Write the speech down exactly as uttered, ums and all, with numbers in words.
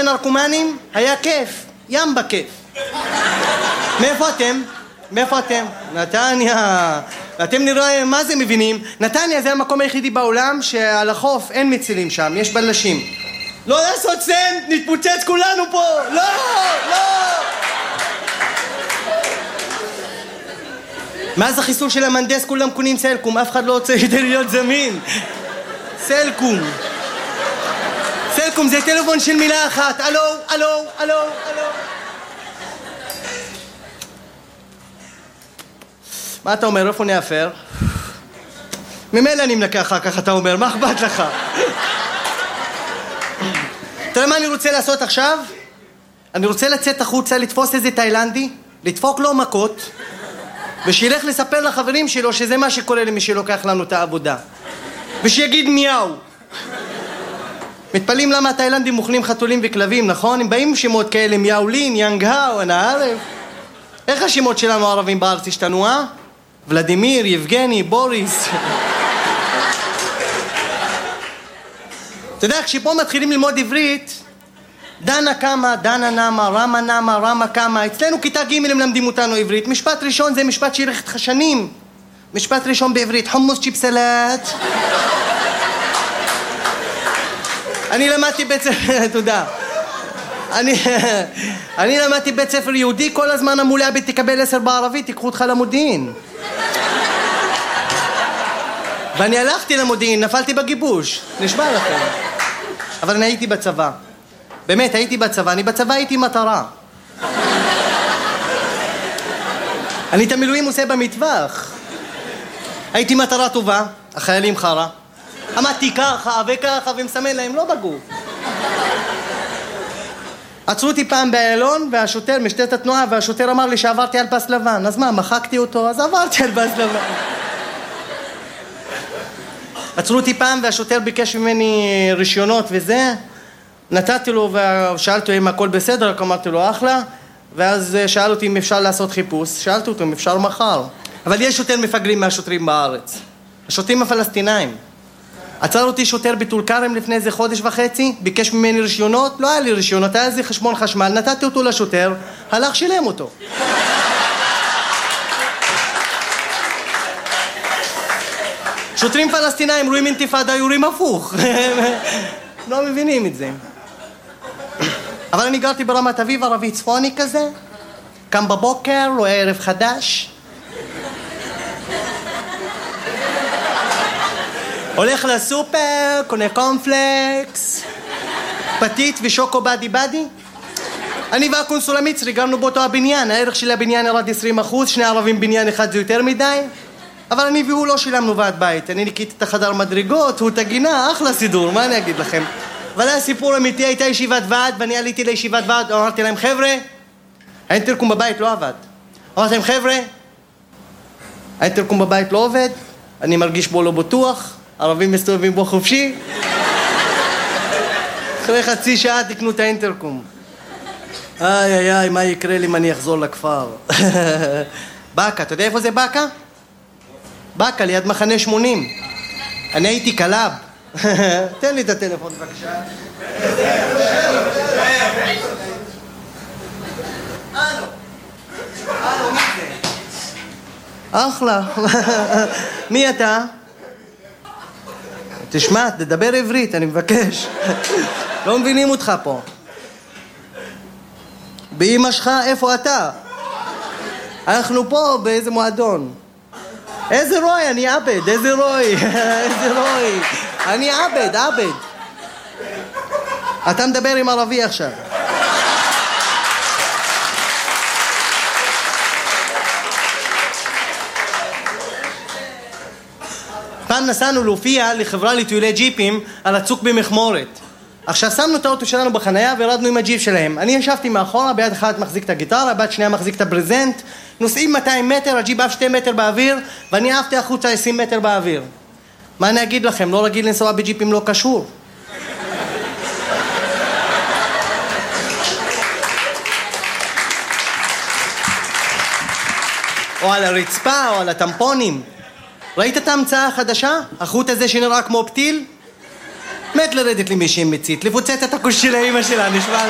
הנרקומנים? היה כיף, ים בכיף. מאיפה אתם? מאיפה אתם? נתניה. אתם נראה מה זה מבינים? נתניה זה המקום היחידי בעולם שעל החוף אין מצילים שם, יש בלשים. לא לעשות סנט, נתפוצץ כולנו פה! לא! לא! מאז החיסול של המנדס כולם קונים סלקום, אף אחד לא רוצה כדי להיות זמין. סלקום. סלקום זה טלפון של מילה אחת. אלו, אלו, אלו, אלו. מה אתה אומר? איפה נאפר? ממילא אני מנקה אחר כך, אתה אומר, מה אכפת לך? אתה יודע מה אני רוצה לעשות עכשיו? אני רוצה לצאת החוצה, לתפוס איזה תאילנדי, לדפוק לו מכות, ושילך לספר לחברים שלו שזה מה שקורה למי שלוקח לנו את העבודה. ושיגיד מיהו. מתפלאים למה התאילנדים מוכנים חתולים וכלבים, נכון? הם באים עם שמות כאלה, מיאולין, יאנגהאו, אנא ערב. איך השמות שלנו הערבים בארץ השתנו, אה? ולדימיר, יבגני, בוריס. אתה יודע, כשפה מתחילים ללמוד עברית, דנה קמה, דנה נמה, רמה נמה, רמה קמה. אצלנו כיתה ג' הם למדים אותנו עברית. משפט ראשון זה משפט שילך איתך שנים. משפט ראשון בעברית, חומוס צ'יפ סלט. אני למדתי בית ספר, תודה. אני, אני למדתי בית ספר יהודי, כל הזמן אמרו לי, אבי תקבל עשר בערבית, תיקחו אותך למודיעין. ואני הלכתי למודיעין, נפלתי בגיבוש, נשבע לכם. אבל אני הייתי בצבא. באמת, הייתי בצבא, אני בצבא הייתי מטרה. אני את המילואים עושה במטווח. הייתי מטרה טובה, החיילים חרה. עמדתי ככה וככה ומסמן להם, לא בגוף. עצרו אותי פעם באיילון, והשוטר משטרת התנועה, והשוטר אמר לי שעברתי על פס לבן. אז מה, מחקתי אותו? אז עברתי על פס לבן. עצרו אותי פעם, והשוטר ביקש ממני רישיונות וזה. נתתי לו ושאלתי אם הכל בסדר, רק אמרתי לו אחלה. ואז שאל אותי אם אפשר לעשות חיפוש. שאלתי אותו אם אפשר מחר. אבל יש יותר מפגרים מהשוטרים בארץ. השוטרים הפלסטינאים. עצר אותי שוטר בטול כרם לפני איזה חודש וחצי, ביקש ממני רישיונות, לא היה לי רישיונות, היה איזה חשבון חשמל, נתתי אותו לשוטר, הלך שילם אותו. שוטרים פלסטינאים רואים אינתיפאדה, יורים הפוך. לא מבינים את זה. אבל אני גרתי ברמת אביב, ערבי צפוני כזה, קם בבוקר, רואה ערב חדש, הולך לסופר, קונה קומפלקס, פתית ושוקו בדי בדי. אני והקונסול המצרי גרנו באותו הבניין, הערך של הבניין ירד עשרים אחוז, שני ערבים בניין אחד זה יותר מדי, אבל אני והוא לא שילמנו ועד בית. אני ניקיתי את החדר מדרגות, הוא את הגינה, אחלה סידור, מה אני אגיד לכם? אבל היה סיפור אמיתי, הייתה ישיבת ועד, ואני עליתי לישיבת ועד, אמרתי להם, חבר'ה, האינטרקום בבית לא עבד. אמרתי להם, חבר'ה, האינטרקום בבית לא עובד, אני מרגיש בו לא בטוח, ערבים מסתובבים בו חופשי. אחרי חצי שעה תקנו את האינטרקום. איי איי איי, מה יקרה לי אם אני אחזור לכפר? בקה, אתה יודע איפה זה בקה? בקה, ליד מחנה שמונים. אני הייתי קלאב. תן לי את הטלפון בבקשה. אלו. אלו, מי זה? אחלה. מי אתה? תשמע, תדבר עברית, אני מבקש. לא מבינים אותך פה. באמא שלך, איפה אתה? אנחנו פה באיזה מועדון. איזה רוי, אני עבד, איזה רוי, איזה רוי. אני עבד, עבד. אתה מדבר עם ערבי עכשיו. פעם נסענו להופיע לחברה לטיולי ג'יפים על הצוק במחמורת. עכשיו שמנו את האוטו שלנו בחנייה וירדנו עם הג'יפ שלהם. אני ישבתי מאחורה, ביד אחת מחזיק את הגיטרה, ביד שנייה מחזיק את הברזנט. נוסעים מאתיים מטר, הג'יפ אף שתי מטר באוויר, ואני עפתי החוצה עשרים מטר באוויר. מה אני אגיד לכם? לא רגיל לנסוע בג'יפים לא קשור. או על הרצפה, או על הטמפונים. ראית את ההמצאה החדשה? החוט הזה שנראה כמו פתיל? מת לרדת לי מישהי מצית, לפוצץ את הכוש של האמא שלה, נשמע